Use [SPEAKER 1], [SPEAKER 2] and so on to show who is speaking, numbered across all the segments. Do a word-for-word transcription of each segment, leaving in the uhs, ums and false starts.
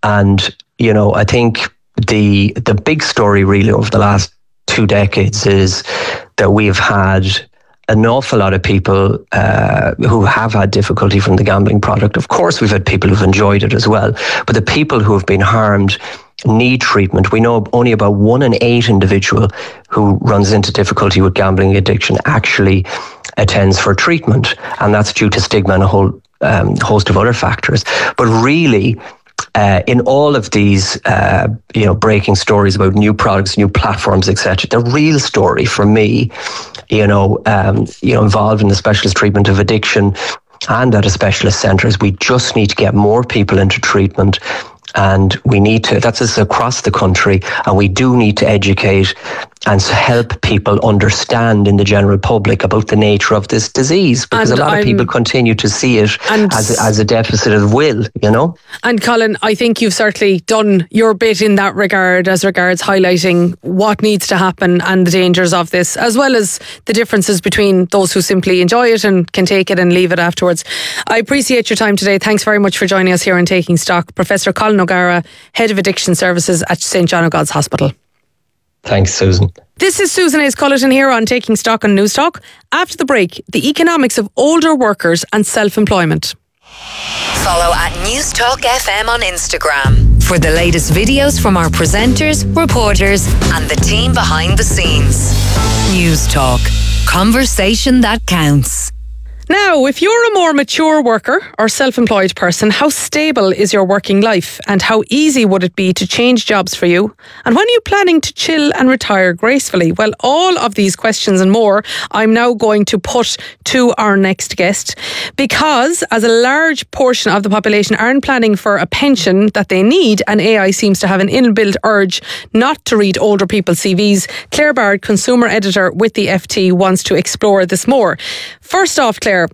[SPEAKER 1] And, you know, I think the the big story really over the last two decades is that we've had an awful lot of people uh, who have had difficulty from the gambling product. Of course, we've had people who've enjoyed it as well. But the people who have been harmed need treatment. We know only about one in eight individual who runs into difficulty with gambling addiction actually attends for treatment. And that's due to stigma and a whole um, host of other factors. But really, Uh, in all of these, uh, you know, breaking stories about new products, new platforms, et cetera, the real story for me, you know, um, you know, involved in the specialist treatment of addiction and at a specialist centre is we just need to get more people into treatment, and we need to. That's across the country, and we do need to educate and help people understand in the general public about the nature of this disease, because and a lot I'm, of people continue to see it as, as a deficit of will, you know.
[SPEAKER 2] And Colin, I think you've certainly done your bit in that regard as regards highlighting what needs to happen and the dangers of this, as well as the differences between those who simply enjoy it and can take it and leave it afterwards. I appreciate your time today. Thanks very much for joining us here on Taking Stock. Professor Colin O'Gara, Head of Addiction Services at St John O'God's Hospital.
[SPEAKER 1] Thanks, Susan.
[SPEAKER 2] This is Susan Hayes-Culleton here on Taking Stock on News Talk. After the break, the economics of older workers and self-employment.
[SPEAKER 3] Follow at News Talk F M on Instagram for the latest videos from our presenters, reporters and the team behind the scenes. News Talk. Conversation that counts.
[SPEAKER 2] Now, if you're a more mature worker or self-employed person, how stable is your working life and how easy would it be to change jobs for you? And when are you planning to chill and retire gracefully? Well, all of these questions and more I'm now going to put to our next guest, because as a large portion of the population aren't planning for a pension that they need, and A I seems to have an inbuilt urge not to read older people's C Vs, Claire Bard, consumer editor with the F T, wants to explore this more. First off, Claire,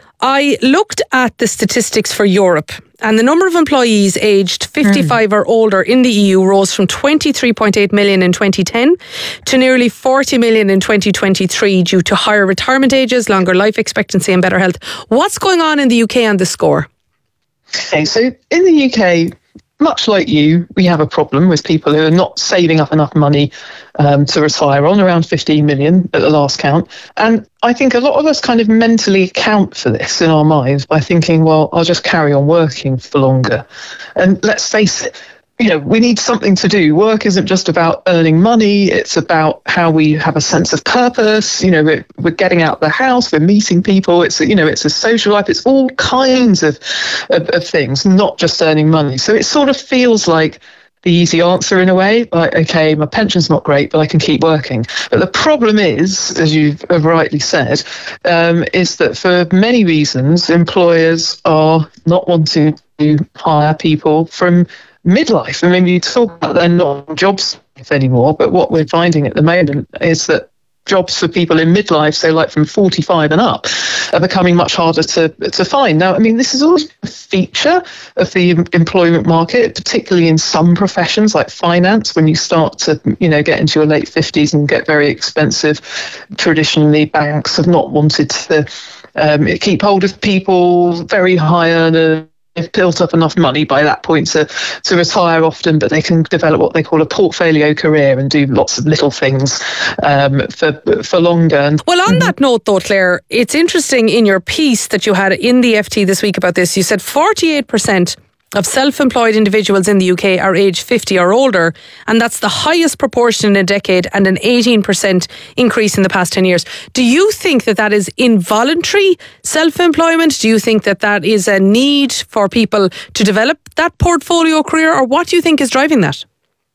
[SPEAKER 2] I looked at the statistics for Europe, and the number of employees aged fifty-five mm. or older in the E U rose from twenty-three point eight million in twenty ten to nearly forty million in twenty twenty-three due to higher retirement ages, longer life expectancy and better health. What's going on in the U K on this score?
[SPEAKER 4] Okay, so in the U K, much like you, we have a problem with people who are not saving up enough money um, to retire on, around fifteen million at the last count. And I think a lot of us kind of mentally account for this in our minds by thinking, well, I'll just carry on working for longer. And let's face it, you know, we need something to do. Work isn't just about earning money. It's about how we have a sense of purpose. You know, we're, we're getting out of the house, we're meeting people. It's, you know, it's a social life. It's all kinds of, of, of things, not just earning money. So it sort of feels like the easy answer in a way, like, okay, my pension's not great, but I can keep working. But the problem is, as you have rightly said, um, is that for many reasons, employers are not wanting to hire people from midlife. I mean, you talk about they're not jobs anymore, but what we're finding at the moment is that jobs for people in midlife, so like from forty-five and up, are becoming much harder to to find. Now, I mean, this is always a feature of the employment market, particularly in some professions like finance. When you start to, you know, get into your late fifties and get very expensive, traditionally banks have not wanted to um, keep hold of people, very high earners. They've built up enough money by that point to, to retire often, but they can develop what they call a portfolio career and do lots of little things um, for for longer.
[SPEAKER 2] Well, on that note though, Claire, it's interesting in your piece that you had in the F T this week about this, you said forty-eight percent of self-employed individuals in the U K are aged fifty or older, and that's the highest proportion in a decade and an eighteen percent increase in the past ten years. Do you think that that is involuntary self-employment? Do you think that that is a need for people to develop that portfolio career, or what do you think is driving that?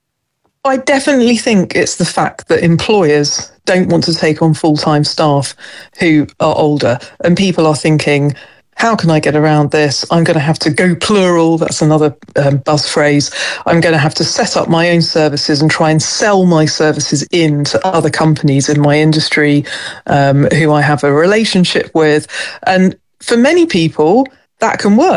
[SPEAKER 4] I definitely think it's the fact that employers don't want to take on full-time staff who are older, and people are thinking, how can I get around this? I'm going to have to go plural. That's another um, buzz phrase. I'm going to have to set up my own services and try and sell my services in to other companies in my industry um, who I have a relationship with. And for many people, that can work.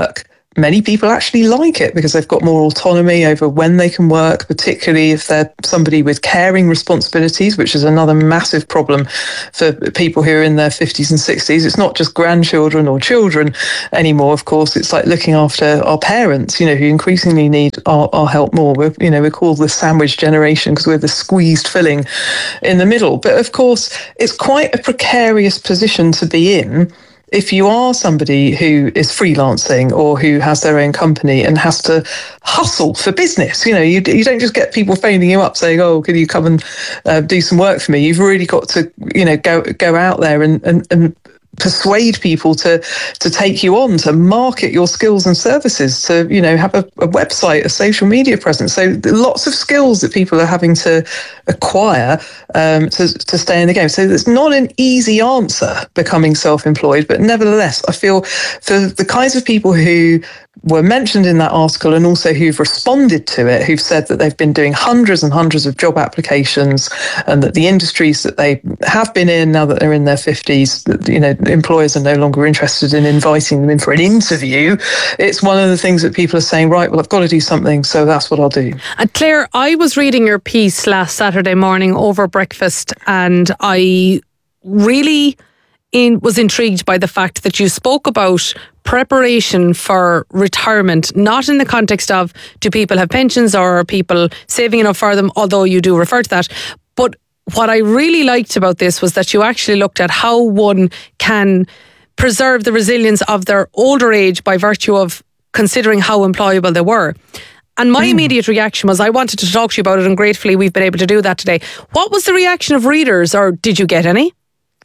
[SPEAKER 4] many people actually like it because they've got more autonomy over when they can work, particularly if they're somebody with caring responsibilities, which is another massive problem for people who are in their fifties and sixties. It's not just grandchildren or children anymore, of course. It's like looking after our parents, you know, who increasingly need our, our help more. We're, you know, we're called the sandwich generation because we're the squeezed filling in the middle. But of course, it's quite a precarious position to be in if you are somebody who is freelancing or who has their own company and has to hustle for business. You know, you, you don't just get people phoning you up saying, oh, can you come and uh, do some work for me? You've really got to, you know, go go out there and, and, and persuade people to to take you on, to market your skills and services, to, you know, have a, a website, a social media presence. So lots of skills that people are having to acquire um, to, to stay in the game. So it's not an easy answer, becoming self-employed, but nevertheless, I feel for the kinds of people who were mentioned in that article and also who've responded to it, who've said that they've been doing hundreds and hundreds of job applications and that the industries that they have been in, now that they're in their fifties, you know, employers are no longer interested in inviting them in for an interview. It's one of the things that people are saying, right, well, I've got to do something, so that's what I'll do.
[SPEAKER 2] And Claire, I was reading your piece last Saturday morning over breakfast, and I really in, was intrigued by the fact that you spoke about preparation for retirement, not in the context of do people have pensions or are people saving enough for them, although you do refer to that. But what I really liked about this was that you actually looked at how one can preserve the resilience of their older age by virtue of considering how employable they were. And my mm. immediate reaction was I wanted to talk to you about it, and gratefully we've been able to do that today. What was the reaction of readers, or did you get any?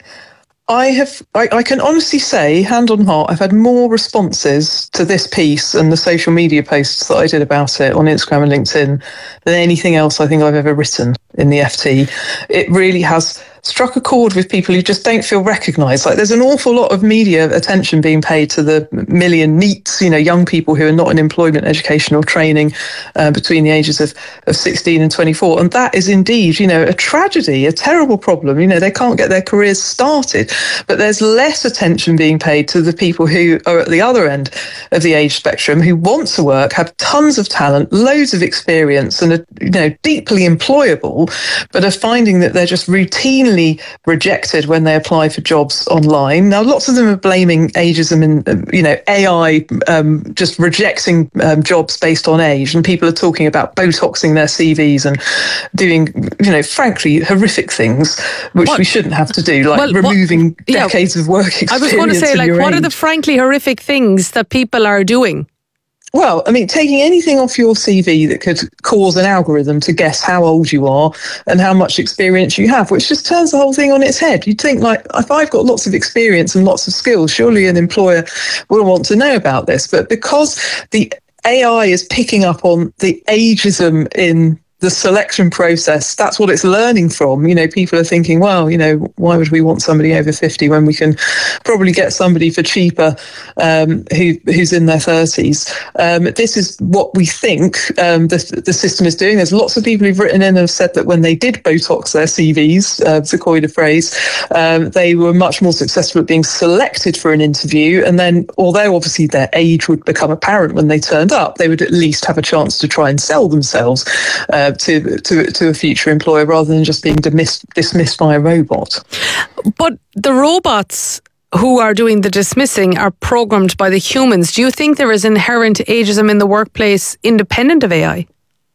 [SPEAKER 4] I have, I, I can honestly say, hand on heart, I've had more responses to this piece and the social media posts that I did about it on Instagram and LinkedIn than anything else I think I've ever written in the F T. It really has struck a chord with people who just don't feel recognised. Like, there's an awful lot of media attention being paid to the million NEETs, you know, young people who are not in employment, education or training uh, between the ages of, of sixteen and twenty-four. And that is indeed, you know, a tragedy, a terrible problem. You know, they can't get their careers started. But there's less attention being paid to the people who are at the other end of the age spectrum, who want to work, have tons of talent, loads of experience, and are, you know, deeply employable, but are finding that they're just routinely rejected when they apply for jobs online. Now, lots of them are blaming ageism and, you know, A I um, just rejecting um, jobs based on age. And people are talking about Botoxing their C Vs and doing, you know, frankly, horrific things, which what? we shouldn't have to do, like well, removing what? decades yeah. of work experience.
[SPEAKER 2] I was going to say, like, what age. are the frankly horrific things that people are doing?
[SPEAKER 4] Well, I mean, taking anything off your C V that could cause an algorithm to guess how old you are and how much experience you have, which just turns the whole thing on its head. You'd think, like, if I've got lots of experience and lots of skills, surely an employer will want to know about this. But because the A I is picking up on the ageism in the selection process, that's what it's learning from. You know, people are thinking, well, you know, why would we want somebody over fifty when we can probably get somebody for cheaper um, who who's in their thirties? Um, this is what we think um, the, the system is doing. There's lots of people who've written in and have said that when they did Botox their C Vs, uh, to coin a phrase, um, they were much more successful at being selected for an interview. And then, although obviously their age would become apparent when they turned up, they would at least have a chance to try and sell themselves uh, To, to to a future employer rather than just being dismissed, dismissed by a robot.
[SPEAKER 2] But the robots who are doing the dismissing are programmed by the humans. Do you think there is inherent ageism in the workplace independent of A I?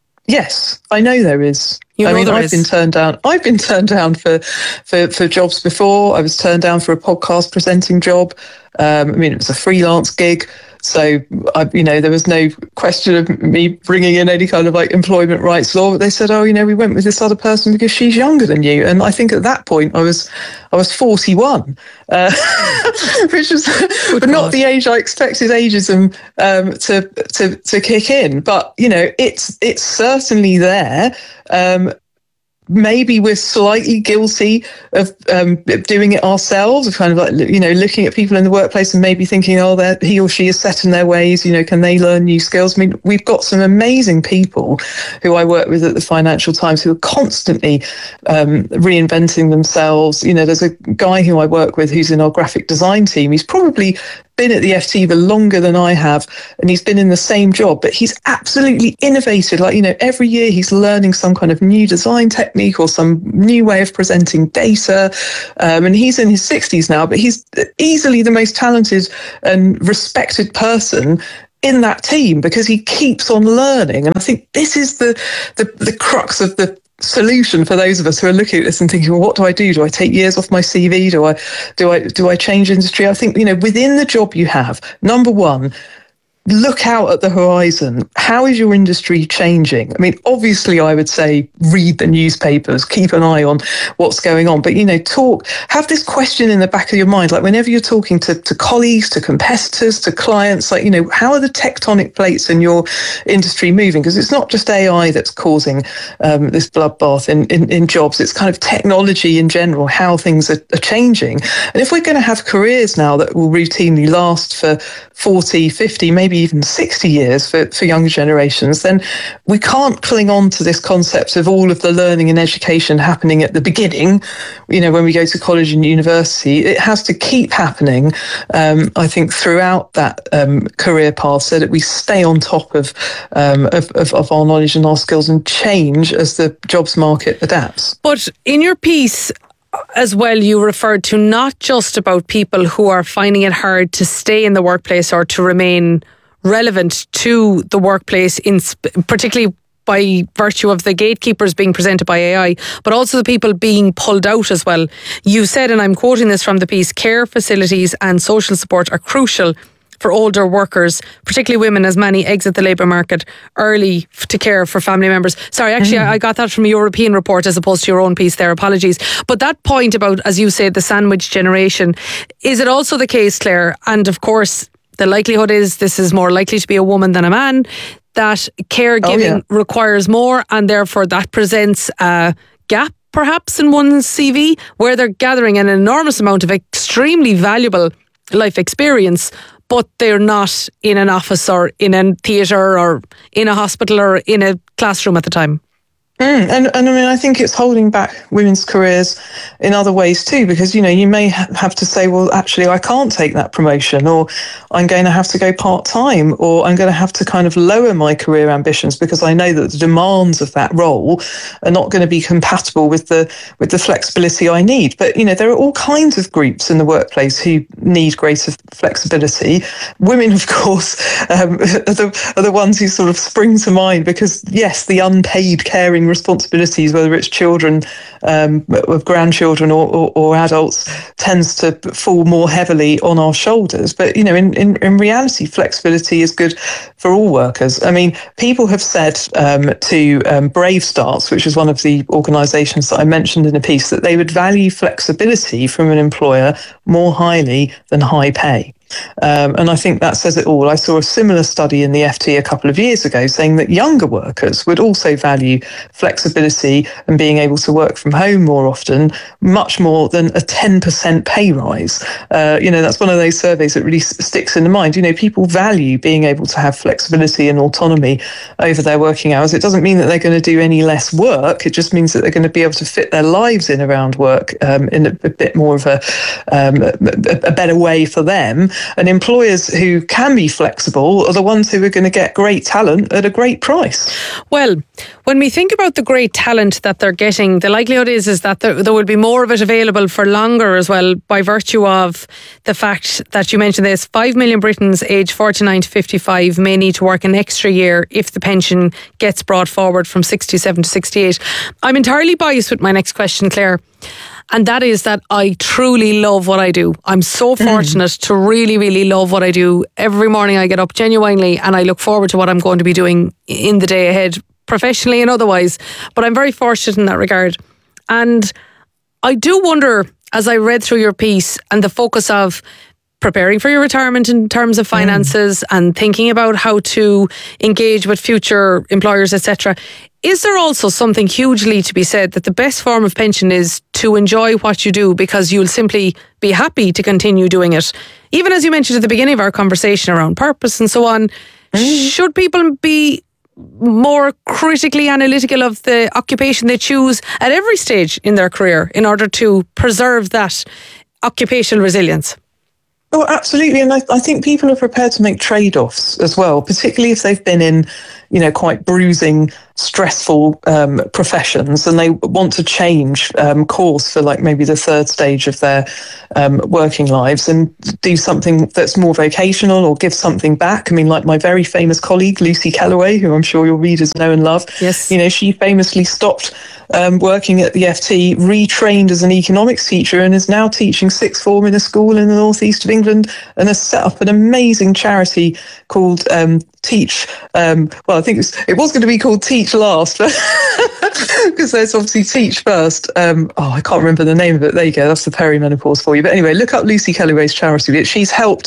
[SPEAKER 4] Yes, I know there is.
[SPEAKER 2] You know
[SPEAKER 4] I mean,
[SPEAKER 2] there
[SPEAKER 4] I've
[SPEAKER 2] is.
[SPEAKER 4] been turned down. I've been turned down for, for, for jobs before. I was turned down for a podcast presenting job. Um, I mean, it was a freelance gig. So, I, you know, there was no question of me bringing in any kind of like employment rights law. But they said, oh, you know, we went with this other person because she's younger than you. And I think at that point I was I was forty-one, uh, which was but not the age I expected ageism um, to, to to kick in. But, you know, it's it's certainly there. Um, Maybe we're slightly guilty of um, doing it ourselves, of kind of like, you know, looking at people in the workplace and maybe thinking, oh, he or she is set in their ways, you know, can they learn new skills? I mean, we've got some amazing people who I work with at the Financial Times who are constantly um, reinventing themselves. You know, there's a guy who I work with who's in our graphic design team. He's probably been at the F T for longer than I have, and he's been in the same job, but he's absolutely innovated. Like, you know, every year he's learning some kind of new design technique or some new way of presenting data. Um, and he's in his sixties now, but he's easily the most talented and respected person in that team because he keeps on learning. And I think this is the the, the crux of the solution for those of us who are looking at this and thinking, well, what do I do? Do I take years off my C V? Do I do I do I change industry? I think, you know, within the job you have, number one, look out at the horizon. How is your industry changing? I mean, obviously, I would say read the newspapers, keep an eye on what's going on. But, you know, talk, have this question in the back of your mind, like whenever you're talking to, to colleagues, to competitors, to clients, like, you know, how are the tectonic plates in your industry moving? Because it's not just A I that's causing um, this bloodbath in, in, in jobs. It's kind of technology in general, how things are, are changing. And if we're going to have careers now that will routinely last for forty, fifty, maybe even sixty years for, for younger generations, then we can't cling on to this concept of all of the learning and education happening at the beginning, you know, when we go to college and university. It has to keep happening, um, I think, throughout that um, career path so that we stay on top of, um, of, of, of our knowledge and our skills and change as the jobs market adapts.
[SPEAKER 2] But in your piece as well, you referred to not just about people who are finding it hard to stay in the workplace or to remain relevant to the workplace, in particularly by virtue of the gatekeepers being presented by A I, but also the people being pulled out as well. You said, and I'm quoting this from the piece, care facilities and social support are crucial for older workers, particularly women, as many exit the labour market early to care for family members. Sorry, actually, mm. I got that from a European report as opposed to your own piece there. Apologies. But that point about, as you said, the sandwich generation, is it also the case, Claire? And of course, the likelihood is this is more likely to be a woman than a man, that caregiving oh, yeah. requires more, and therefore that presents a gap perhaps in one's C V where they're gathering an enormous amount of extremely valuable life experience, but they're not in an office or in a theatre or in a hospital or in a classroom at the time.
[SPEAKER 4] Mm, and, and I mean, I think it's holding back women's careers in other ways too, because, you know, you may ha- have to say, well, actually, I can't take that promotion, or I'm going to have to go part-time, or I'm going to have to kind of lower my career ambitions because I know that the demands of that role are not going to be compatible with the with the flexibility I need. But, you know, there are all kinds of groups in the workplace who need greater flexibility. Women, of course, um, are, the, are the ones who sort of spring to mind because, yes, the unpaid caring responsibilities, whether it's children, um, of grandchildren or, or, or adults, tends to fall more heavily on our shoulders. But, you know, in, in, in reality, flexibility is good for all workers. I mean, people have said um, to um, Brave Starts, which is one of the organisations that I mentioned in the piece, that they would value flexibility from an employer more highly than high pay. Um, and I think that says it all. I saw a similar study in the F T a couple of years ago saying that younger workers would also value flexibility and being able to work from home more often, much more than a ten percent pay rise. Uh, you know, that's one of those surveys that really s- sticks in the mind. You know, people value being able to have flexibility and autonomy over their working hours. It doesn't mean that they're going to do any less work. It just means that they're going to be able to fit their lives in around work um, in a, a bit more of a, um, a, a better way for them. And employers who can be flexible are the ones who are going to get great talent at a great price.
[SPEAKER 2] Well, when we think about the great talent that they're getting, the likelihood is, is that there, there will be more of it available for longer as well, by virtue of the fact that you mentioned this. Five million Britons aged forty-nine to fifty-five may need to work an extra year if the pension gets brought forward from sixty-seven to sixty-eight. I'm entirely biased with my next question, Claire. And that is that I truly love what I do. I'm so fortunate mm. to really, really love what I do. Every morning I get up genuinely and I look forward to what I'm going to be doing in the day ahead, professionally and otherwise. But I'm very fortunate in that regard. And I do wonder, as I read through your piece and the focus of preparing for your retirement in terms of finances mm. and thinking about how to engage with future employers, et cetera, is there also something hugely to be said that the best form of pension is to enjoy what you do because you'll simply be happy to continue doing it? Even as you mentioned at the beginning of our conversation around purpose and so on, mm. should people be more critically analytical of the occupation they choose at every stage in their career in order to preserve that occupational resilience?
[SPEAKER 4] Oh, absolutely. And I, I think people are prepared to make trade-offs as well, particularly if they've been in, you know, quite bruising, stressful um, professions, and they want to change um, course for like maybe the third stage of their um, working lives and do something that's more vocational or give something back. I mean, like my very famous colleague, Lucy Kellaway, who I'm sure your readers know and love.
[SPEAKER 2] Yes.
[SPEAKER 4] You know, she famously stopped um, working at the F T, retrained as an economics teacher, and is now teaching sixth form in a school in the northeast of England, and has set up an amazing charity called um, Teach. Um, well, I think it was, it was going to be called Teach Last, because there's obviously Teach First. Um, oh, I can't remember the name of it. There you go. That's the perimenopause for you. But anyway, look up Lucy Kellaway's charity. She's helped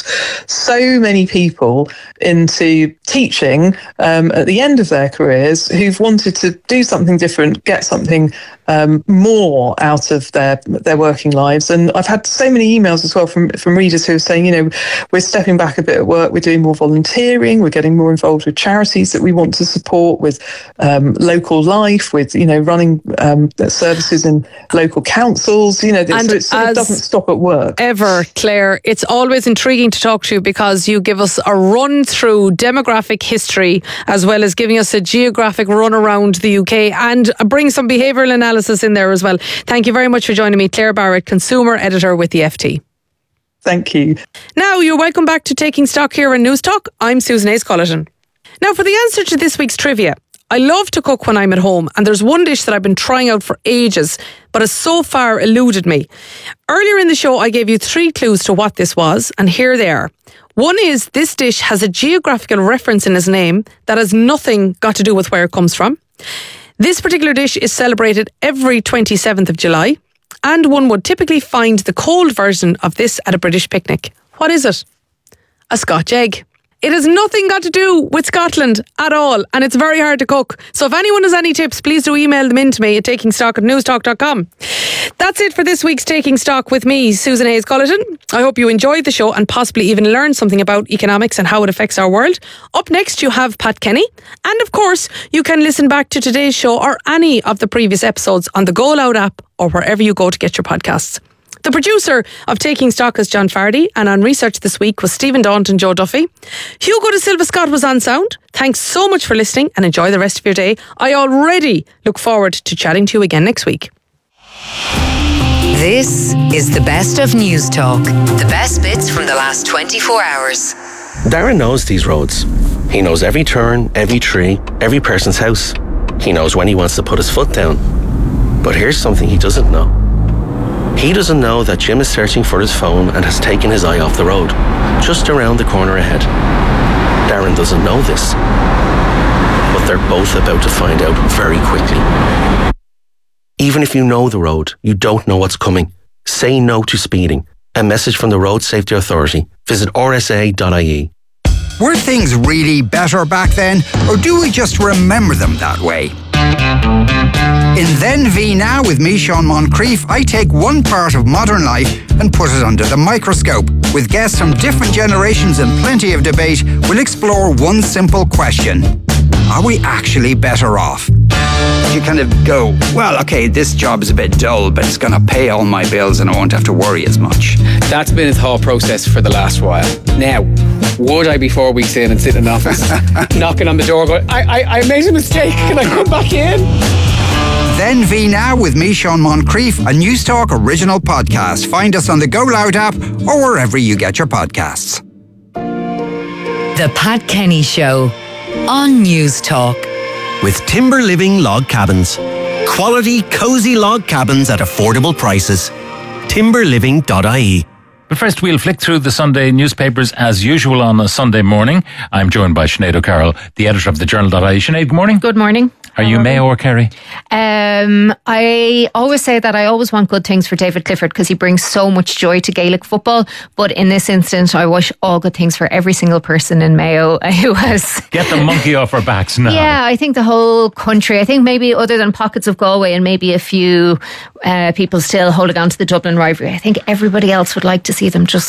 [SPEAKER 4] so many people into teaching um, at the end of their careers who've wanted to do something different, get something um, more out of their their working lives. And I've had so many emails as well from, from readers who are saying, you know, we're stepping back a bit at work, we're doing more volunteering, we're getting more involved with charities that we want to support, with um, local life, with, you know, running um, services in local councils, you know,
[SPEAKER 2] And
[SPEAKER 4] so it sort of doesn't stop at work.
[SPEAKER 2] Ever, Claire, it's always intriguing to talk to you because you give us a run through demographic history as well as giving us a geographic run around the U K and bring some behavioural analysis in there as well. Thank you very much for joining me, Claire Barrett, Consumer Editor with the F T.
[SPEAKER 4] Thank you.
[SPEAKER 2] Now, you're welcome back to Taking Stock here in News Talk. I'm Susan Ace-Colleton. Now, for the answer to this week's trivia, I love to cook when I'm at home, and there's one dish that I've been trying out for ages, but has so far eluded me. Earlier in the show, I gave you three clues to what this was, and here they are. One is this dish has a geographical reference in its name that has nothing got to do with where it comes from. This particular dish is celebrated every twenty-seventh of July, and one would typically find the cold version of this at a British picnic. What is it? A Scotch egg. It has nothing got to do with Scotland at all, and it's very hard to cook. So if anyone has any tips, please do email them in to me at taking stock at newstalk dot com. That's it for this week's Taking Stock with me, Susan Hayes-Colleton. I hope you enjoyed the show and possibly even learned something about economics and how it affects our world. Up next, you have Pat Kenny. And of course, you can listen back to today's show or any of the previous episodes on the Go Loud app or wherever you go to get your podcasts. The producer of Taking Stock is John Fardy, and on research this week was Stephen Daunt and Joe Duffy. Hugo de Silva Scott was on sound. Thanks so much for listening and enjoy the rest of your day. I already look forward to chatting to you again next week.
[SPEAKER 3] This is the best of News Talk. The best bits from the last twenty-four hours.
[SPEAKER 5] Darren knows these roads. He knows every turn, every tree, every person's house. He knows when he wants to put his foot down. But here's something he doesn't know. He doesn't know that Jim is searching for his phone and has taken his eye off the road, just around the corner ahead. Darren doesn't know this, but they're both about to find out very quickly. Even if you know the road, you don't know what's coming. Say no to speeding. A message from the Road Safety Authority. Visit r s a dot i e.
[SPEAKER 6] Were things really better back then, or do we just remember them that way? In Then V Now with me, Sean Moncrief, I take one part of modern life and put it under the microscope. With guests from different generations and plenty of debate, we'll explore one simple question. Are we actually better off? You kind of go, well, okay, this job is a bit dull, but it's going to pay all my bills and I won't have to worry as much.
[SPEAKER 7] That's been a thought process for the last while. Now, would I be four weeks in and sit in an office, knocking on the door going, I, I, I made a mistake, can I come back in?
[SPEAKER 6] Then V Now with me, Sean Moncrief, a News Talk original podcast. Find us on the Go Loud app or wherever you get your podcasts.
[SPEAKER 3] The Pat Kenny Show on News Talk.
[SPEAKER 8] With Timber Living Log Cabins. Quality, cosy log cabins at affordable prices. timber living dot i e.
[SPEAKER 9] But first, we'll flick through the Sunday newspapers as usual on a Sunday morning. I'm joined by Sinead O'Carroll, the editor of the journal dot i e. Sinead, good morning.
[SPEAKER 10] Good morning.
[SPEAKER 9] Are you Mayo or Kerry?
[SPEAKER 10] Um, I always say that I always want good things for David Clifford because he brings so much joy to Gaelic football. But in this instance, I wish all good things for every single person in Mayo who has...
[SPEAKER 9] Get the monkey off our backs now.
[SPEAKER 10] Yeah, I think the whole country, I think maybe other than pockets of Galway and maybe a few uh, people still holding on to the Dublin rivalry, I think everybody else would like to see them just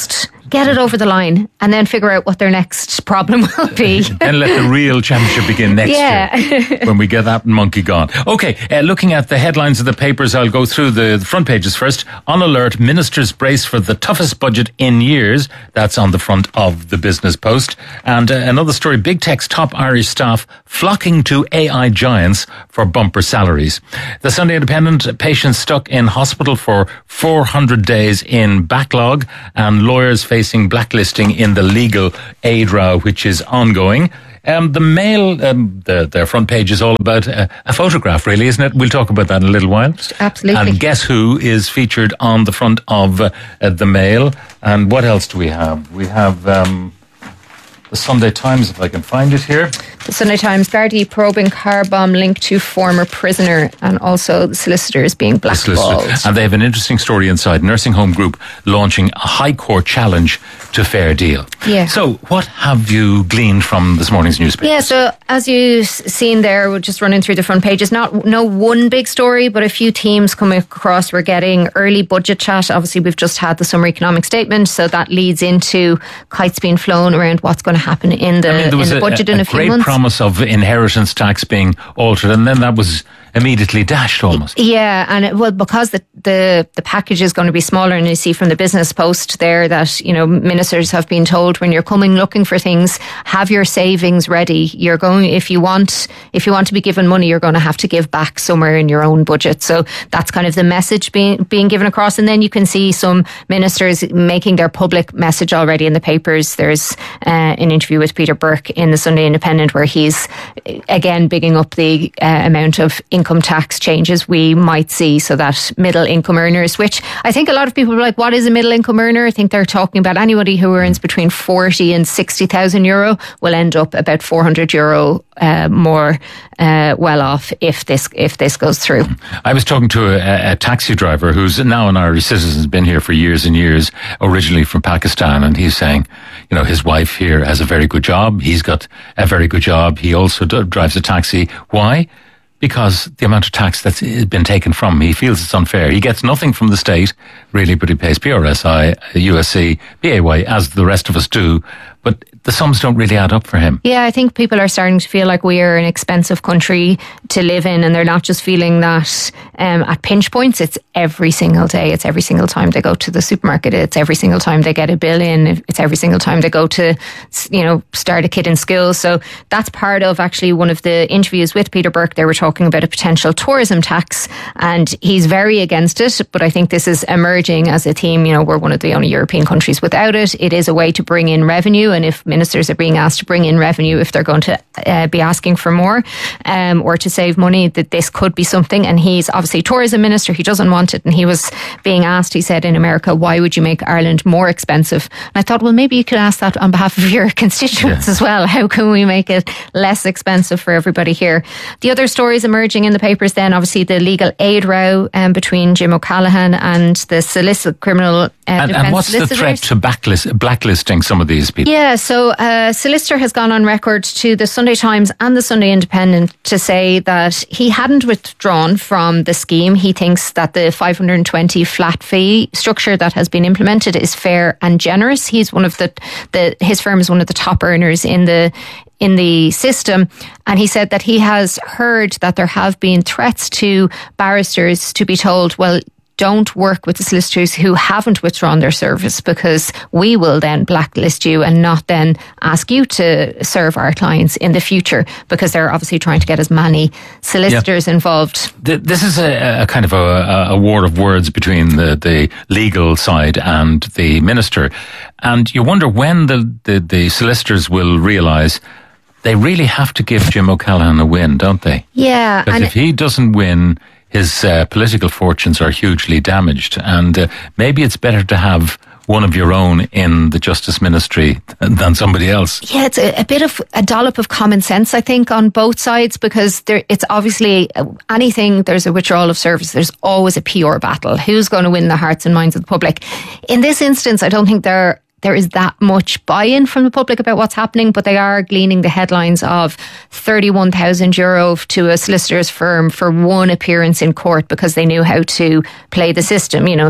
[SPEAKER 10] get it over the line, and then figure out what their next problem will be.
[SPEAKER 9] And let the real championship begin next
[SPEAKER 10] yeah.
[SPEAKER 9] year when we get that monkey gone. Okay, uh, looking at the headlines of the papers, I'll go through the front pages first. On alert, ministers brace for the toughest budget in years. That's on the front of the Business Post. And uh, another story, big tech's top Irish staff flocking to A I giants for bumper salaries. The Sunday Independent, patients stuck in hospital for four hundred days in backlog, and lawyers facing blacklisting in the legal aid row, which is ongoing. Um, the Mail, um, the, their front page is all about a, a photograph, really, isn't it? We'll talk about that in a little while.
[SPEAKER 10] Absolutely.
[SPEAKER 9] And Guess Who is featured on the front of uh, uh, the Mail. And what else do we have? We have um, the Sunday Times, if I can find it here.
[SPEAKER 10] The Sunday Times, Gardaí probing car bomb linked to former prisoner, and also the solicitors being blackballed.
[SPEAKER 9] And they have an interesting story inside. Nursing Home Group launching a High Court challenge to Fair Deal.
[SPEAKER 10] Yeah.
[SPEAKER 9] So what have you gleaned from this morning's newspaper?
[SPEAKER 10] Yeah, so as you've seen there, we're just running through the front pages. Not no one big story, but a few themes coming across. We're getting early budget chat. Obviously, we've just had the summer economic statement, so that leads into kites being flown around what's going to happen in the,
[SPEAKER 9] I mean,
[SPEAKER 10] in the budget
[SPEAKER 9] a, a,
[SPEAKER 10] in a,
[SPEAKER 9] a
[SPEAKER 10] few
[SPEAKER 9] great
[SPEAKER 10] months.
[SPEAKER 9] promise of inheritance tax being altered, and then that was immediately dashed almost.
[SPEAKER 10] Yeah, and it, well, because the, the the package is going to be smaller, and you see from the Business Post there that, you know, ministers have been told when you're coming looking for things, have your savings ready. You're going, if you want if you want to be given money, you're going to have to give back somewhere in your own budget. So that's kind of the message being being given across. And then you can see some ministers making their public message already in the papers. There's uh, an interview with Peter Burke in the Sunday Independent where he's again bigging up the uh, amount of income tax changes we might see, so that middle income earners, which I think a lot of people are like, what is a middle income earner? I think they're talking about anybody who earns between forty and sixty thousand euro will end up about four hundred euro uh, more uh, well off if this if this goes through.
[SPEAKER 9] I was talking to a, a taxi driver who's now an Irish citizen, has been here for years and years, originally from Pakistan, and he's saying, you know, his wife here has a very good job. He's got a very good job. He also d- drives a taxi. Why? Because the amount of tax that's been taken from him, he feels it's unfair. He gets nothing from the state, really, but he pays P R S I, U S C, P A Y, as the rest of us do. But the sums don't really add up for him.
[SPEAKER 10] Yeah, I think people are starting to feel like we are an expensive country to live in, and they're not just feeling that um, at pinch points. It's every single day. It's every single time they go to the supermarket. It's every single time they get a bill in. It's every single time they go to, you know, start a kid in school. So that's part of actually one of the interviews with Peter Burke. They were talking about a potential tourism tax, and he's very against it. But I think this is emerging as a theme. You know, we're one of the only European countries without it. It is a way to bring in revenue. And if ministers are being asked to bring in revenue, if they're going to uh, be asking for more um, or to save money, that this could be something. And he's obviously tourism minister. He doesn't want it. And he was being asked, he said, in America, why would you make Ireland more expensive? And I thought, well, maybe you could ask that on behalf of your constituents yeah. as well. How can we make it less expensive for everybody here? The other stories emerging in the papers then, obviously the legal aid row um, between Jim O'Callaghan and the solicit criminal uh,
[SPEAKER 9] and,
[SPEAKER 10] defence
[SPEAKER 9] and what's
[SPEAKER 10] solicitors.
[SPEAKER 9] the threat to backlist, blacklisting some of these people?
[SPEAKER 10] Yeah, so a solicitor has gone on record to the Sunday Times and the Sunday Independent to say that he hadn't withdrawn from the scheme. He thinks that the five hundred twenty flat fee structure that has been implemented is fair and generous. He's one of the, the his firm is one of the top earners in the in the system, and he said that he has heard that there have been threats to barristers to be told, well, don't work with the solicitors who haven't withdrawn their service, because we will then blacklist you and not then ask you to serve our clients in the future, because they're obviously trying to get as many solicitors yep. involved.
[SPEAKER 9] This is a, a kind of a, a war of words between the, the legal side and the minister. And you wonder when the, the, the solicitors will realise they really have to give Jim O'Callaghan a win, don't they?
[SPEAKER 10] Yeah.
[SPEAKER 9] Because if he doesn't win, his uh, political fortunes are hugely damaged, and uh, maybe it's better to have one of your own in the Justice Ministry than somebody else.
[SPEAKER 10] Yeah, it's a, a bit of a dollop of common sense, I think, on both sides, because there, it's obviously anything, there's a withdrawal of service, there's always a P R battle. Who's going to win the hearts and minds of the public? In this instance, I don't think there there is that much buy-in from the public about what's happening, but they are gleaning the headlines of thirty-one thousand euro to a solicitor's firm for one appearance in court because they knew how to play the system. You know,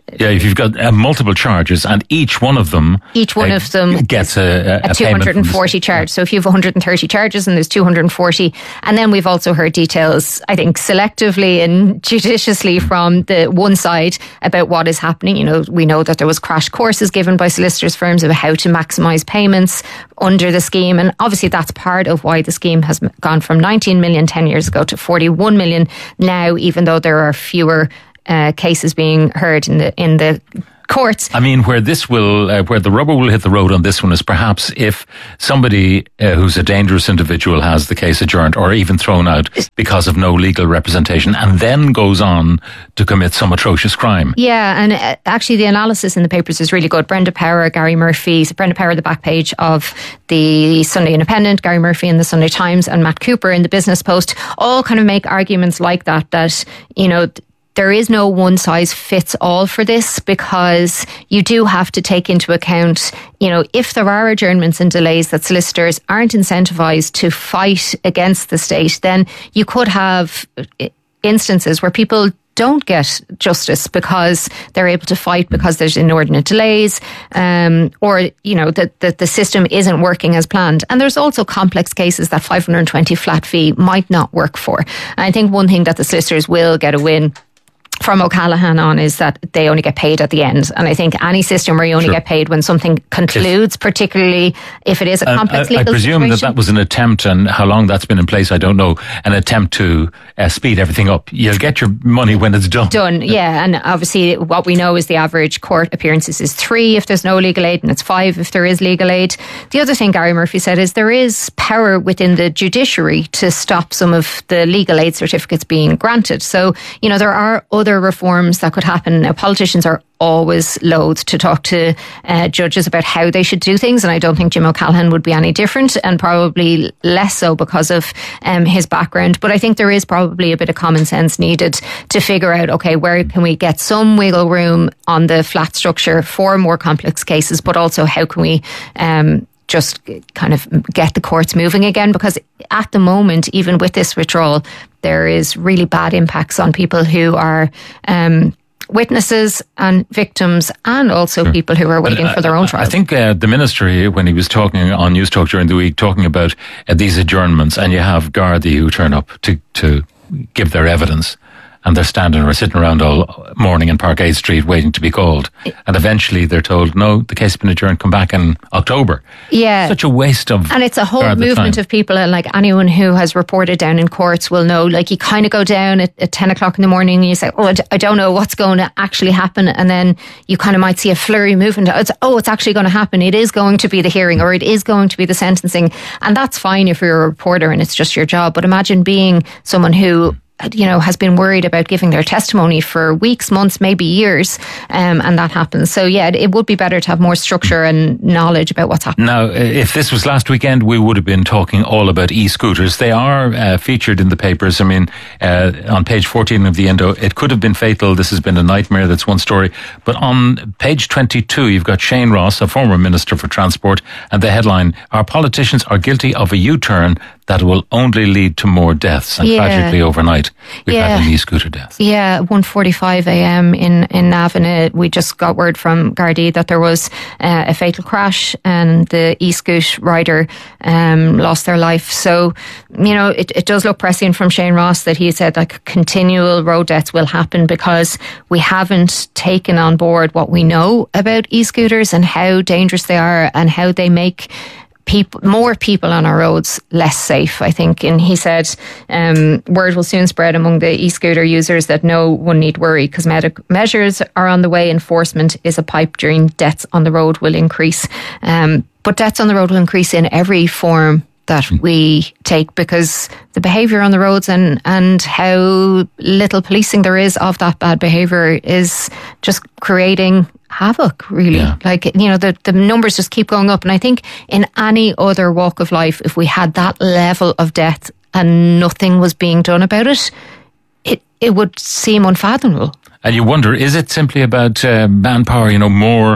[SPEAKER 9] Yeah, if you've got uh, multiple charges and each one of them...
[SPEAKER 10] Each one
[SPEAKER 9] uh,
[SPEAKER 10] of them
[SPEAKER 9] gets a, a,
[SPEAKER 10] a two hundred forty charge. So if you have one hundred thirty charges and there's two hundred forty. And then we've also heard details, I think, selectively and judiciously from the one side about what is happening. You know, we know that there was crash courses given by solicitors firms about how to maximise payments under the scheme. And obviously that's part of why the scheme has gone from nineteen million ten years ago to forty-one million now, even though there are fewer Uh, cases being heard in the in the courts.
[SPEAKER 9] I mean, where this will, uh, where the rubber will hit the road on this one is perhaps if somebody uh, who's a dangerous individual has the case adjourned or even thrown out because of no legal representation and then goes on to commit some atrocious crime.
[SPEAKER 10] Yeah, and uh, actually the analysis in the papers is really good. Brenda Power, Gary Murphy, so Brenda Power, the back page of the Sunday Independent, Gary Murphy in the Sunday Times, and Matt Cooper in the Business Post all kind of make arguments like that, that, you know, there is no one size fits all for this, because you do have to take into account, you know, if there are adjournments and delays that solicitors aren't incentivized to fight against the state, then you could have instances where people don't get justice because they're able to fight because there's inordinate delays, um, or, you know, that the, the system isn't working as planned. And there's also complex cases that five hundred twenty flat fee might not work for. And I think one thing that the solicitors will get a win from O'Callaghan on is that they only get paid at the end. And I think any system where you only
[SPEAKER 9] Sure.
[SPEAKER 10] get paid when something concludes, particularly if it is a complex
[SPEAKER 9] I, I,
[SPEAKER 10] legal
[SPEAKER 9] I presume
[SPEAKER 10] situation.
[SPEAKER 9] that that was an attempt, and how long that's been in place, I don't know, an attempt to uh, speed everything up. You'll get your money when it's done.
[SPEAKER 10] Done, yeah. And obviously what we know is the average court appearances is three if there's no legal aid, and it's five if there is legal aid. The other thing Gary Murphy said is there is power within the judiciary to stop some of the legal aid certificates being granted. So, you know, there are other reforms that could happen. Now, politicians are always loath to talk to uh, judges about how they should do things, and I don't think Jim O'Callaghan would be any different, and probably less so because of um, his background. But I think there is probably a bit of common sense needed to figure out, okay, where can we get some wiggle room on the flat structure for more complex cases, but also how can we um, just kind of get the courts moving again? Because at the moment, even with this withdrawal, there is really bad impacts on people who are um, witnesses and victims, and also sure. people who are waiting
[SPEAKER 9] but, uh,
[SPEAKER 10] for their own trial.
[SPEAKER 9] I think uh, the minister, when he was talking on News Talk during the week, talking about uh, these adjournments, and you have Gardaí who turn up to, to give their evidence, and they're standing or sitting around all morning in Parkgate Street waiting to be called. And eventually they're told, no, the case has been adjourned, come back in October.
[SPEAKER 10] Yeah.
[SPEAKER 9] Such a waste of
[SPEAKER 10] And it's a whole movement
[SPEAKER 9] time.
[SPEAKER 10] of people, and like anyone who has reported down in courts will know, like you kind of go down at, at ten o'clock in the morning and you say, oh, I don't know what's going to actually happen. And then you kind of might see a flurry movement. It's, oh, it's actually going to happen. It is going to be the hearing, or it is going to be the sentencing. And that's fine if you're a reporter and it's just your job. But imagine being someone who, you know, has been worried about giving their testimony for weeks, months, maybe years, um, and that happens. So yeah, it would be better to have more structure and knowledge about what's happening.
[SPEAKER 9] Now, if this was last weekend, we would have been talking all about e-scooters. They are uh, featured in the papers. I mean, uh, on page fourteen of the Indo, it could have been fatal. This has been a nightmare. That's one story. But on page twenty-two, you've got Shane Ross, a former Minister for Transport, and the headline, our politicians are guilty of a U-turn that will only lead to more deaths. And
[SPEAKER 10] yeah.
[SPEAKER 9] tragically overnight, we've
[SPEAKER 10] yeah.
[SPEAKER 9] had an e-scooter death.
[SPEAKER 10] Yeah, one forty-five a.m. in, in Navan. Uh, we just got word from Gardaí that there was uh, a fatal crash and the e-scoot rider um, lost their life. So, you know, it, it does look prescient from Shane Ross that he said like continual road deaths will happen because we haven't taken on board what we know about e-scooters and how dangerous they are and how they make people, more people on our roads less safe, I think. And he said, um, word will soon spread among the e-scooter users that no one need worry because medic- measures are on the way. Enforcement is a pipe dream. Deaths on the road will increase. Um, but deaths on the road will increase in every form that we take because the behaviour on the roads and, and how little policing there is of that bad behaviour is just creating havoc, really. Yeah. Like, you know, the, the numbers just keep going up. And I think in any other walk of life, if we had that level of death and nothing was being done about it, it, it would seem unfathomable.
[SPEAKER 9] And you wonder, is it simply about uh, manpower, you know, more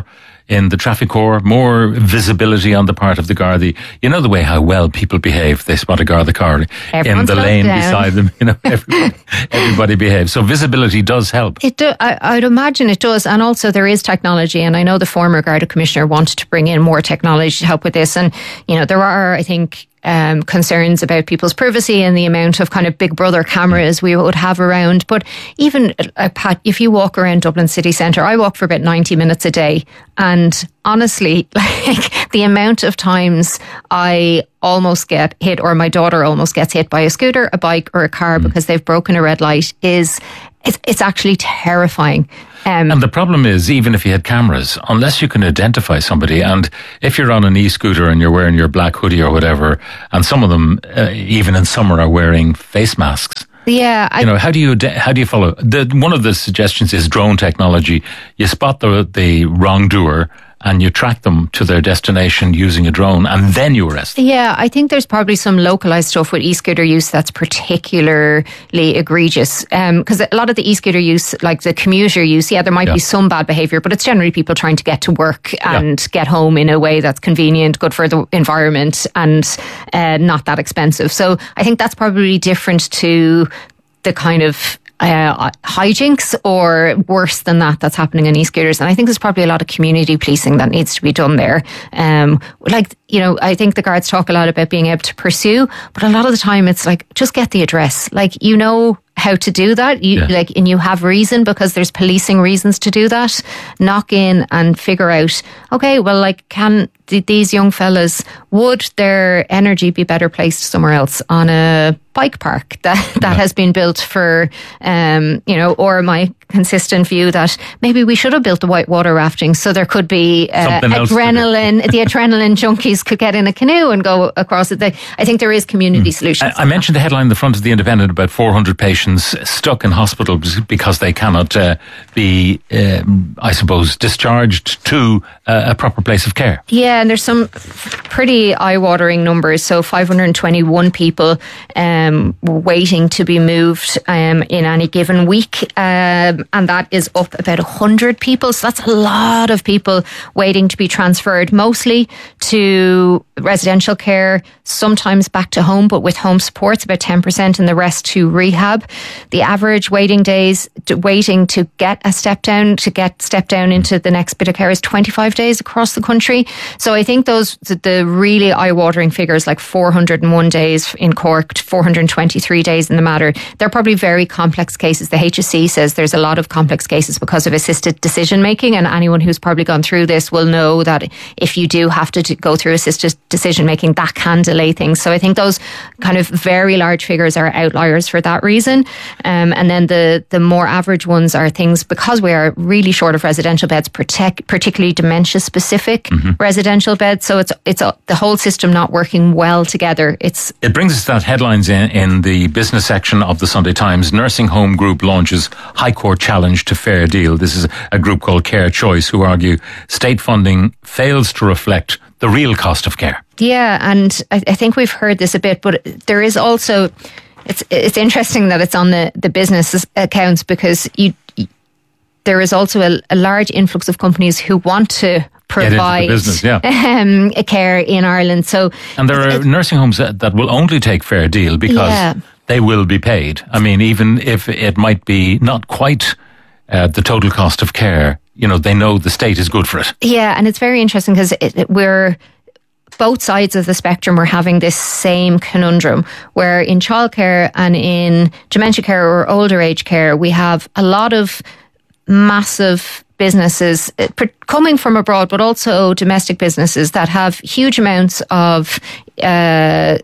[SPEAKER 9] in the traffic corps, more visibility on the part of the Gardaí. You know the way how well people behave. They spot a Garda car
[SPEAKER 10] Everyone's
[SPEAKER 9] in the lane
[SPEAKER 10] down.
[SPEAKER 9] beside them. You know, everybody, everybody behaves. So visibility does help.
[SPEAKER 10] It do, I, I'd imagine it does. And also there is technology. And I know the former Garda Commissioner wanted to bring in more technology to help with this. And, you know, there are, I think, Um, concerns about people's privacy and the amount of kind of Big Brother cameras we would have around. But even, uh, Pat, if you walk around Dublin city centre, I walk for about ninety minutes a day. And honestly, like the amount of times I almost get hit, or my daughter almost gets hit by a scooter, a bike or a car mm. because they've broken a red light is, it's, it's actually terrifying. Um,
[SPEAKER 9] and the problem is, even if you had cameras, unless you can identify somebody, and if you're on an e-scooter and you're wearing your black hoodie or whatever, and some of them, uh, even in summer, are wearing face masks.
[SPEAKER 10] Yeah, I,
[SPEAKER 9] you know, how do you how do you follow? The, one of the suggestions is drone technology. You spot the the wrongdoer and you track them to their destination using a drone, and then you arrest them.
[SPEAKER 10] Yeah, I think there's probably some localized stuff with e-scooter use that's particularly egregious. Because um, a lot of the e-scooter use, like the commuter use, yeah, there might yeah. be some bad behaviour, but it's generally people trying to get to work and yeah. get home in a way that's convenient, good for the environment, and uh, not that expensive. So I think that's probably different to the kind of Uh, hijinks or worse than that that's happening in e-scooters. And I think there's probably a lot of community policing that needs to be done there. Um, like, you know, I think the guards talk a lot about being able to pursue, but a lot of the time it's like, just get the address. Like, you know how to do that, you yeah. like, and you have reason because there's policing reasons to do that. Knock in and figure out, okay, well, like, can th- these young fellas, would their energy be better placed somewhere else on a bike park that that yeah. has been built for, um, you know, or my consistent view that maybe we should have built the whitewater rafting so there could be uh, adrenaline, the adrenaline junkies could get in a canoe and go across it. I think there is community mm. solutions.
[SPEAKER 9] I, I mentioned the headline in the front of the Independent about four hundred patients stuck in hospital because they cannot uh, be, um, I suppose, discharged to uh, a proper place of care.
[SPEAKER 10] Yeah, and there's some pretty eye-watering numbers. So five hundred twenty-one people um, waiting to be moved um, in any given week. Um, and that is up about one hundred people. So that's a lot of people waiting to be transferred, mostly to residential care, sometimes back to home, but with home supports, about ten percent, and the rest to rehab. The average waiting days, to waiting to get a step down, to get step down into the next bit of care is twenty-five days across the country. So I think those, the really eye-watering figures, like four hundred one days in Cork, four hundred twenty-three days in the Mater, they're probably very complex cases. The H S C says there's a lot of complex cases because of assisted decision making, and anyone who's probably gone through this will know that if you do have to go through assisted decision making, that can delay things. So I think those kind of very large figures are outliers for that reason. Um, and then the the more average ones are things, because we are really short of residential beds, protect, particularly dementia specific mm-hmm. residential beds. So it's it's a, the whole system not working well together. It's
[SPEAKER 9] It brings us to that headlines in, in the business section of the Sunday Times. Nursing Home Group launches High Court challenge to Fair Deal. This is a group called Care Choice, who argue state funding fails to reflect the real cost of care.
[SPEAKER 10] Yeah, and I, I think we've heard this a bit, but there is also, it's it's interesting that it's on the, the business accounts, because you, you there is also a, a large influx of companies who want to provide
[SPEAKER 9] business, yeah.
[SPEAKER 10] um, care in Ireland. So,
[SPEAKER 9] and there are nursing homes that, that will only take Fair Deal because yeah. they will be paid. I mean, even if it might be not quite uh, the total cost of care, you know, they know the state is good for it.
[SPEAKER 10] Yeah, and it's very interesting because it, it, we're both sides of the spectrum are having this same conundrum, where in childcare and in dementia care or older age care, we have a lot of massive businesses coming from abroad, but also domestic businesses that have huge amounts of uh,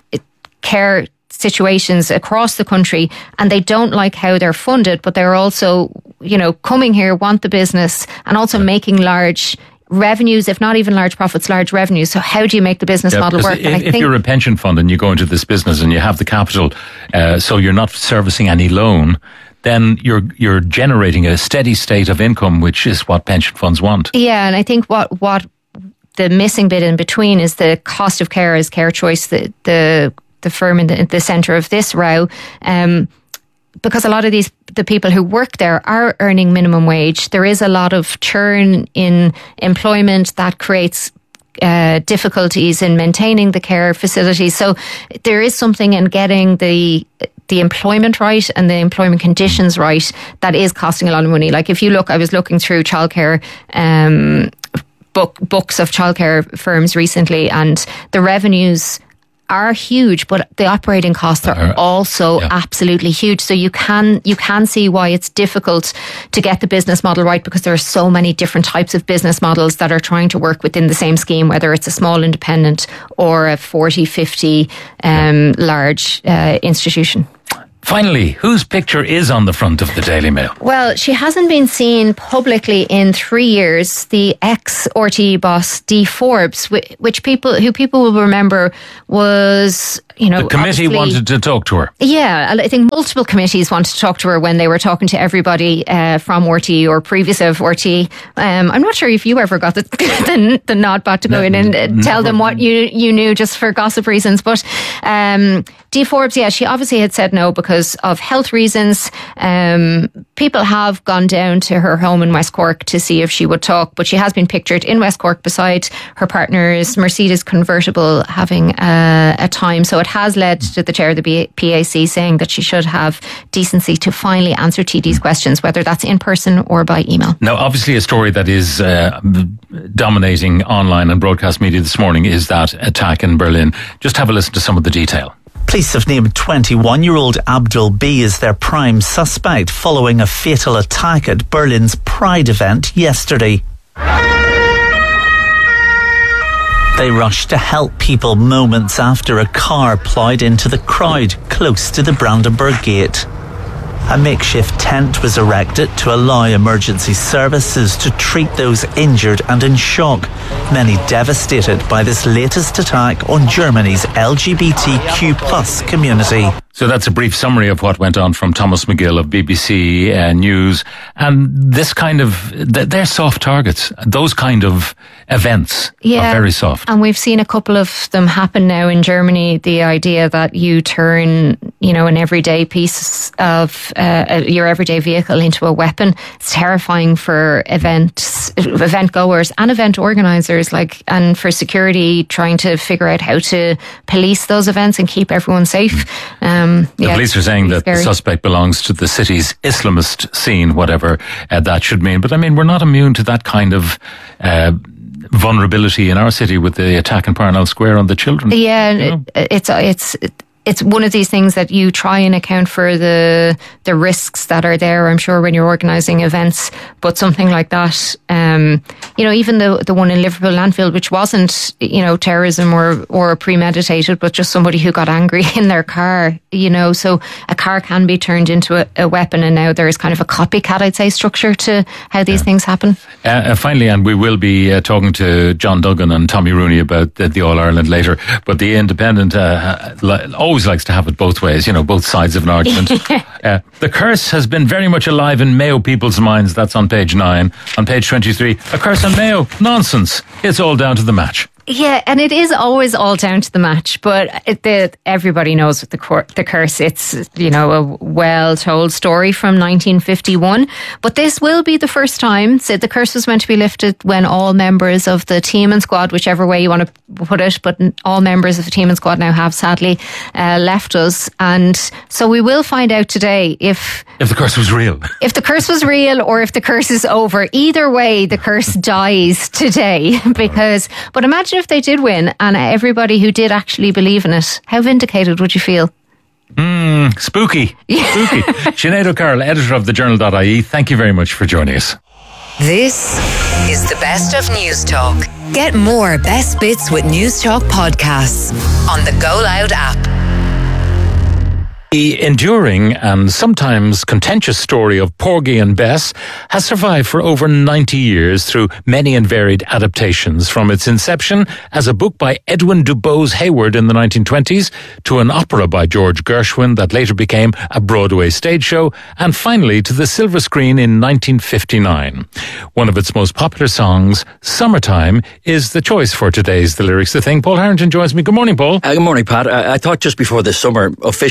[SPEAKER 10] care situations across the country, and they don't like how they're funded, but they're also, you know, coming here, want the business, and also making large revenues, if not even large profits, large revenues. So how do you make the business yeah, model work?
[SPEAKER 9] If,
[SPEAKER 10] and I
[SPEAKER 9] if
[SPEAKER 10] think
[SPEAKER 9] you're a pension fund and you go into this business and you have the capital, uh, so you're not servicing any loan, then you're you're generating a steady state of income, which is what pension funds want.
[SPEAKER 10] Yeah, and I think what what the missing bit in between is the cost of care as Care Choice, the the the firm in the, the centre of this row. Um, because a lot of these the people who work there are earning minimum wage, there is a lot of churn in employment that creates uh, difficulties in maintaining the care facilities. So there is something in getting the the employment right and the employment conditions right that is costing a lot of money. Like if you look, I was looking through childcare um, book books of childcare firms recently, and the revenues are huge, but the operating costs are also yeah. absolutely huge. So you can you can see why it's difficult to get the business model right, because there are so many different types of business models that are trying to work within the same scheme, whether it's a small independent or a forty, fifty um, large uh, institution.
[SPEAKER 9] Finally, whose picture is on the front of the Daily Mail?
[SPEAKER 10] Well, she hasn't been seen publicly in three years. The ex-R T E boss, Dee Forbes, which people who people will remember was, you know,
[SPEAKER 9] the committee wanted to talk to her.
[SPEAKER 10] Yeah, I think multiple committees wanted to talk to her when they were talking to everybody uh, from R T E or previous of R T E. Um, I'm not sure if you ever got the the, the nod back to go no, in and uh, tell them what you you knew just for gossip reasons. But um, Dee Forbes, yeah, she obviously had said no because of health reasons. Um, people have gone down to her home in West Cork to see if she would talk, but she has been pictured in West Cork beside her partner's Mercedes convertible having a, a time. So it has led to the chair of the P A C saying that she should have decency to finally answer T D's questions, whether that's in person or by email.
[SPEAKER 9] Now, obviously a story that is uh, dominating online and broadcast media this morning is that attack in Berlin. Just have a listen to some of the detail.
[SPEAKER 11] Police have named twenty-one-year-old Abdul B as their prime suspect following a fatal attack at Berlin's Pride event yesterday. They rushed to help people moments after a car ploughed into the crowd close to the Brandenburg Gate. A makeshift tent was erected to allow emergency services to treat those injured and in shock, many devastated by this latest attack on Germany's L G B T Q plus community.
[SPEAKER 9] So that's a brief summary of what went on from Thomas McGill of B B C uh, News. And this kind of, they're soft targets. Those kind of events
[SPEAKER 10] yeah,
[SPEAKER 9] are very soft.
[SPEAKER 10] And we've seen a couple of them happen now in Germany. The idea that you turn, you know, an everyday piece of uh, your everyday vehicle into a weapon. It's terrifying for events, event goers and event organisers, like, and for security trying to figure out how to police those events and keep everyone safe. Um,
[SPEAKER 9] The yeah, police are saying that scary. The suspect belongs to the city's Islamist scene, whatever uh, that should mean. But I mean, we're not immune to that kind of uh, vulnerability in our city with the attack in Parnell Square on the children.
[SPEAKER 10] Yeah, you know? it, it's it's it's one of these things that you try and account for the the risks that are there, I'm sure, when you're organising events. But something like that, um, you know, even the the one in Liverpool Landfill, which wasn't, you know, terrorism or or premeditated, but just somebody who got angry in their car, you know, so a car can be turned into a, a weapon, and now there is kind of a copycat, I'd say, structure to how these yeah. things happen.
[SPEAKER 9] Uh, uh, finally, and we will be uh, talking to John Duggan and Tommy Rooney about the, the All-Ireland later, but the Independent uh, always likes to have it both ways, you know, both sides of an argument. yeah. uh, the curse has been very much alive in Mayo people's minds. That's on page nine. On page twenty-three, a curse on Mayo. Nonsense. It's all down to the match.
[SPEAKER 10] Yeah, and it is always all down to the match, but it, the, everybody knows the, cor- the curse. It's, you know, a well-told story from nineteen fifty-one, but this will be the first time. So the curse was meant to be lifted when all members of the team and squad, whichever way you want to put it, but all members of the team and squad now have sadly uh, left us. And so we will find out today if...
[SPEAKER 9] If the curse was real.
[SPEAKER 10] If the curse was real or if the curse is over. Either way, the curse dies today because, but imagine if they did win and everybody who did actually believe in it, how vindicated would you feel?
[SPEAKER 9] Mm, spooky. Spooky. Sinead O'Carroll, editor of the journal dot I E, thank you very much for joining us.
[SPEAKER 3] This is the Best of News Talk. Get more Best Bits with News Talk podcasts on the Go Loud app.
[SPEAKER 9] The enduring and sometimes contentious story of Porgy and Bess has survived for over ninety years through many and varied adaptations, from its inception as a book by Edwin Dubose Hayward in the nineteen twenties to an opera by George Gershwin that later became a Broadway stage show, and finally to the silver screen in nineteen fifty-nine. One of its most popular songs, Summertime, is the choice for today's The Lyrics The Thing. Paul Harrington joins me. Good morning, Paul.
[SPEAKER 12] Uh, good morning, Pat. I, I thought just before the summer officially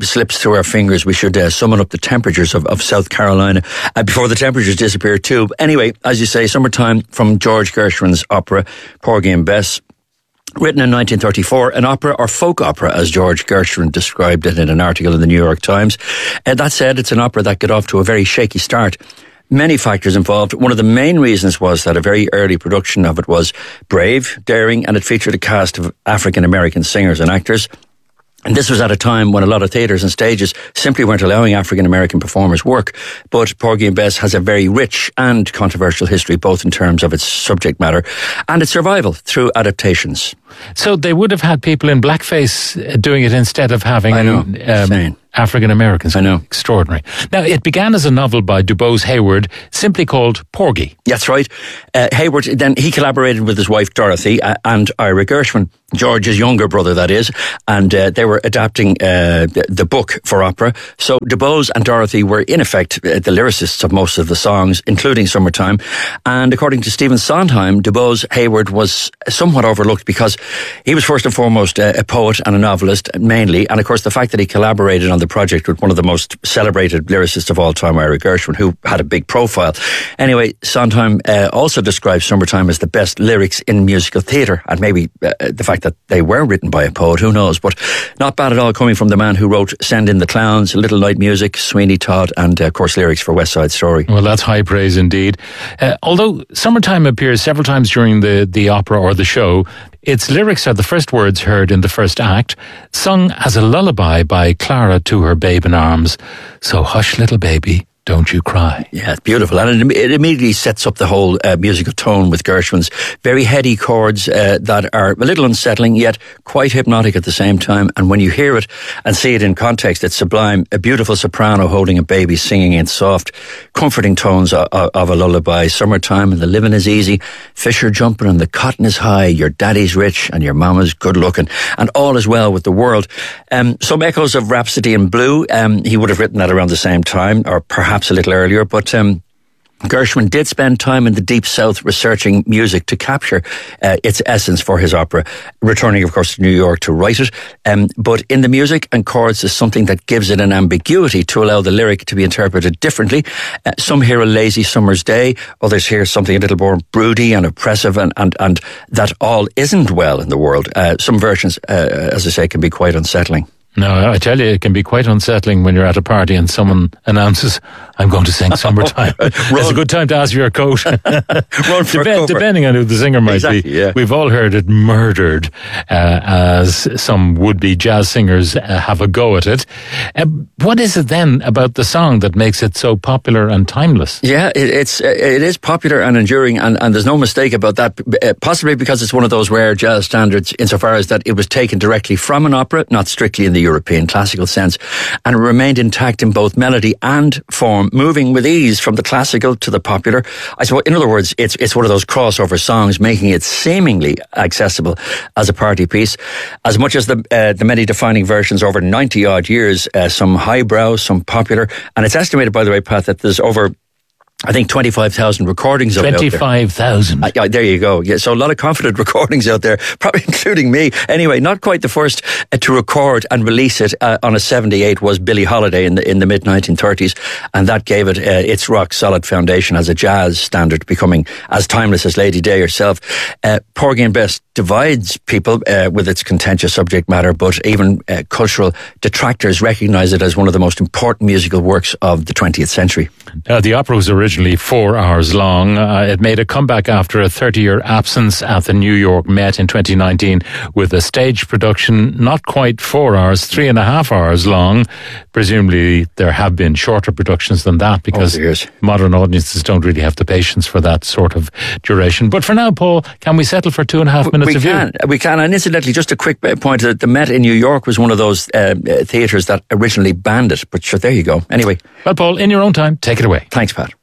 [SPEAKER 12] slips through our fingers, we should uh, summon up the temperatures of, of South Carolina uh, before the temperatures disappear too. Anyway, as you say, Summertime from George Gershwin's opera, Porgy and Bess. Written in nineteen thirty-four, an opera or folk opera, as George Gershwin described it in an article in the New York Times. Uh, that said, it's an opera that got off to a very shaky start. Many factors involved. One of the main reasons was that a very early production of it was brave, daring, and it featured a cast of African-American singers and actors. And this was at a time when a lot of theatres and stages simply weren't allowing African-American performers work. But Porgy and Bess has a very rich and controversial history, both in terms of its subject matter and its survival through adaptations.
[SPEAKER 9] So they would have had people in blackface doing it instead of having
[SPEAKER 12] I know,
[SPEAKER 9] um, African Americans.
[SPEAKER 12] I know.
[SPEAKER 9] Extraordinary. Now, it began as a novel by DuBose Hayward, simply called Porgy.
[SPEAKER 12] That's right. Uh, Hayward, then he collaborated with his wife Dorothy uh, and Ira Gershwin, George's younger brother, that is, and uh, they were adapting uh, the, the book for opera. So DuBose and Dorothy were, in effect, uh, the lyricists of most of the songs, including Summertime. And according to Stephen Sondheim, DuBose Hayward was somewhat overlooked because he was first and foremost a, a poet and a novelist, mainly. And of course, the fact that he collaborated on the project with one of the most celebrated lyricists of all time, Ira Gershwin, who had a big profile. Anyway, Sondheim uh, also describes Summertime as the best lyrics in musical theatre, and maybe uh, the fact that they were written by a poet, who knows, but not bad at all, coming from the man who wrote Send in the Clowns, Little Night Music, Sweeney Todd, and uh, of course lyrics for West Side Story.
[SPEAKER 9] Well, that's high praise indeed. Uh, although Summertime appears several times during the, the opera or the show, its lyrics are the first words heard in the first act, sung as a lullaby by Clara to her babe in arms. So hush, little baby, don't you cry.
[SPEAKER 12] Yeah, it's beautiful. And it, it immediately sets up the whole uh, musical tone with Gershwin's very heady chords uh, that are a little unsettling, yet quite hypnotic at the same time. And when you hear it and see it in context, it's sublime. A beautiful soprano holding a baby, singing in soft, comforting tones of, of a lullaby. Summertime and the living is easy. Fish are jumping and the cotton is high. Your daddy's rich and your mama's good looking. And all is well with the world. Um, some echoes of Rhapsody in Blue. Um, he would have written that around the same time, or perhaps a little earlier, but um, Gershwin did spend time in the Deep South researching music to capture uh, its essence for his opera, returning, of course, to New York to write it. Um, but in the music and chords is something that gives it an ambiguity to allow the lyric to be interpreted differently. Uh, some hear a lazy summer's day, others hear something a little more broody and oppressive, and, and, and that all isn't well in the world. Uh, some versions, uh, as I say, can be quite unsettling.
[SPEAKER 9] No, I tell you, it can be quite unsettling when you're at a party and someone announces, I'm going to sing Summertime. It's a good time to ask for your coat.
[SPEAKER 12] Run for
[SPEAKER 9] Dep- depending on who the singer might
[SPEAKER 12] exactly,
[SPEAKER 9] be.
[SPEAKER 12] Yeah.
[SPEAKER 9] We've all heard it murdered uh, as some would-be jazz singers uh, have a go at it. Uh, what is it then about the song that makes it so popular and timeless?
[SPEAKER 12] Yeah, it, it's it is popular and enduring, and, and there's no mistake about that, uh, possibly because it's one of those rare jazz standards insofar as that it was taken directly from an opera, not strictly in the European classical sense, and it remained intact in both melody and form, moving with ease from the classical to the popular. I suppose, in other words, it's it's one of those crossover songs, making it seemingly accessible as a party piece. As much as the uh, the many defining versions over ninety odd years, uh, some highbrow, some popular, and it's estimated, by the way, Pat, that there's over, I think, twenty-five thousand recordings of it out there.
[SPEAKER 9] twenty-five thousand.
[SPEAKER 12] Uh, yeah, there you go. Yeah, so a lot of confident recordings out there, probably including me. Anyway, not quite the first uh, to record and release it uh, on a seventy-eight was Billie Holiday in the in the mid nineteen thirties, and that gave it uh, its rock solid foundation as a jazz standard, becoming as timeless as Lady Day herself. Uh, Porgy and Bess divides people uh, with its contentious subject matter, but even uh, cultural detractors recognise it as one of the most important musical works of the twentieth century.
[SPEAKER 9] Uh, the opera was originally four hours long. Uh, it made a comeback after a thirty-year absence at the New York Met in twenty nineteen with a stage production not quite four hours, three and a half hours long. Presumably there have been shorter productions than that because
[SPEAKER 12] oh,
[SPEAKER 9] modern audiences don't really have the patience for that sort of duration. But for now, Paul, can we settle for two and a half minutes
[SPEAKER 12] we
[SPEAKER 9] of
[SPEAKER 12] can,
[SPEAKER 9] you?
[SPEAKER 12] We can. And incidentally, just a quick point, that the Met in New York was one of those uh, theatres that originally banned it. But sure, there you go. Anyway.
[SPEAKER 9] Well, Paul, in your own time, take it away.
[SPEAKER 12] Thanks, Pat.